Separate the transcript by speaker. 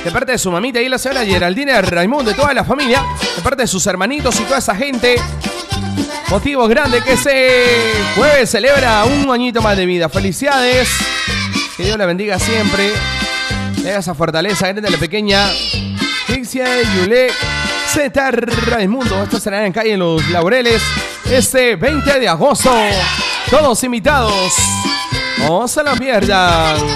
Speaker 1: de parte de su mamita y la señora Geraldina Raimundo, de toda la familia, de parte de sus hermanitos y toda esa gente. Motivos grandes que ese jueves celebra un añito más de vida. Felicidades. Que Dios la bendiga siempre. Le haga esa fortaleza grande a la pequeña Ixia Yule Z Raimundo. Esto será en calle Los Laureles este 20 de agosto. Todos invitados. No se la pierdan.